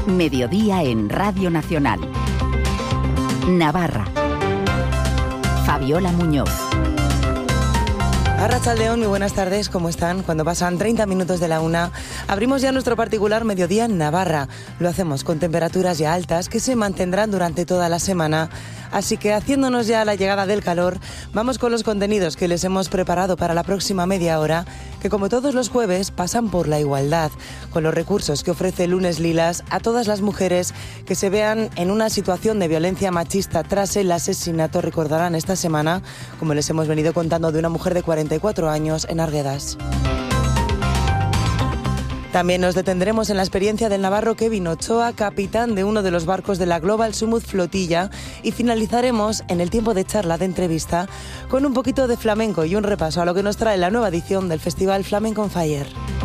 Mediodía en Radio Nacional. Navarra. Fabiola Muñoz. Arratsaldeon, muy buenas tardes, ¿cómo están? Cuando pasan 30 minutos de la 1, abrimos ya nuestro particular mediodía en Navarra. Lo hacemos con temperaturas ya altas que se mantendrán durante toda la semana. Así que, haciéndonos ya la llegada del calor, vamos con los contenidos que les hemos preparado para la próxima media hora, que como todos los jueves pasan por la igualdad, con los recursos que ofrece Lunes Lilas a todas las mujeres que se vean en una situación de violencia machista tras el asesinato, recordarán esta semana, como les hemos venido contando, de una mujer de 44 años en Arguedas. También nos detendremos en la experiencia del navarro Kevin Ochoa, capitán de uno de los barcos de la Global Sumut Flotilla, y finalizaremos en el tiempo de charla de entrevista con un poquito de flamenco y un repaso a lo que nos trae la nueva edición del Festival Flamenco on Fire.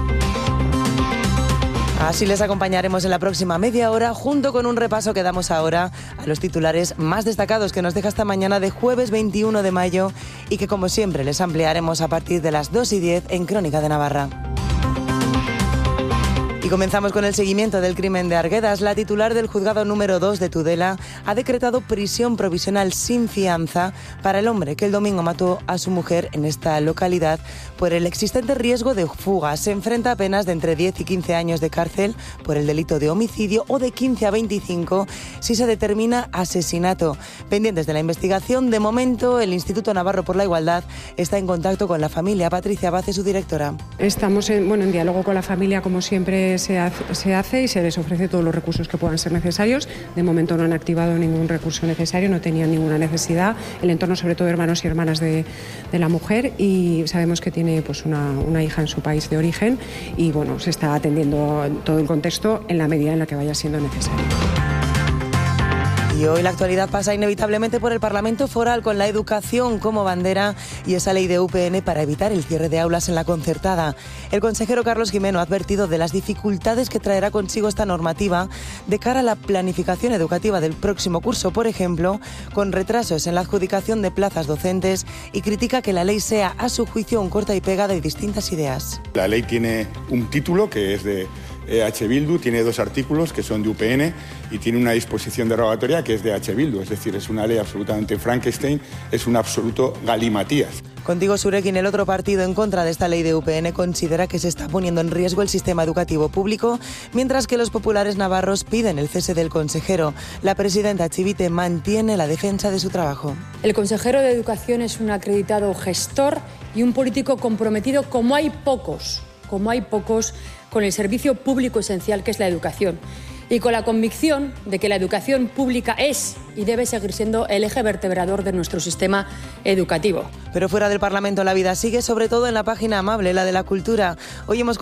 Así les acompañaremos en la próxima media hora, junto con un repaso que damos ahora a los titulares más destacados que nos deja esta mañana de jueves 21 de mayo y que, como siempre, les ampliaremos a partir de las 2:10 en Crónica de Navarra. Y comenzamos con el seguimiento del crimen de Arguedas. La titular del juzgado número 2 de Tudela ha decretado prisión provisional sin fianza para el hombre que el domingo mató a su mujer en esta localidad por el existente riesgo de fuga. Se enfrenta a penas de entre 10 y 15 años de cárcel por el delito de homicidio o de 15 a 25 si se determina asesinato. Pendientes de la investigación, de momento el Instituto Navarro por la Igualdad está en contacto con la familia. Patricia Bace, su directora. Estamos en diálogo con la familia, como siempre se hace, y se les ofrece todos los recursos que puedan ser necesarios. De momento no han activado ningún recurso necesario, no tenían ninguna necesidad. El entorno, sobre todo hermanos y hermanas de la mujer, y sabemos que tiene pues una hija en su país de origen y se está atendiendo todo el contexto en la medida en la que vaya siendo necesario. Y hoy la actualidad pasa inevitablemente por el Parlamento Foral, con la educación como bandera y esa ley de UPN para evitar el cierre de aulas en la concertada. El consejero Carlos Gimeno ha advertido de las dificultades que traerá consigo esta normativa de cara a la planificación educativa del próximo curso, por ejemplo, con retrasos en la adjudicación de plazas docentes, y critica que la ley sea, a su juicio, un corta y pega de distintas ideas. La ley tiene un título que es de H. Bildu, tiene 2 artículos que son de UPN y tiene una disposición derogatoria que es de H. Bildu, es decir, es una ley absolutamente Frankenstein, es un absoluto galimatías. Contigo Surekin, el otro partido en contra de esta ley de UPN, considera que se está poniendo en riesgo el sistema educativo público, mientras que los populares navarros piden el cese del consejero. La presidenta Chivite mantiene la defensa de su trabajo. El consejero de Educación es un acreditado gestor y un político comprometido como hay pocos con el servicio público esencial que es la educación, y con la convicción de que la educación pública es y debe seguir siendo el eje vertebrador de nuestro sistema educativo. Pero fuera del Parlamento la vida sigue, sobre todo en la página amable, la de la cultura. Hoy hemos